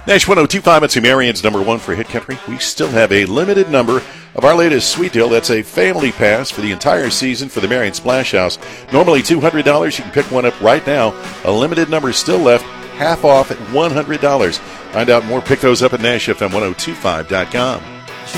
Nash 1025 at Sumerian's number one for Hit Country. We still have a limited number of our latest sweet deal. That's a family pass for the entire season for the Marion Splash House. Normally $200. You can pick one up right now. A limited number still left. Half off at $100. Find out more. Pick those up at NashFM1025.com.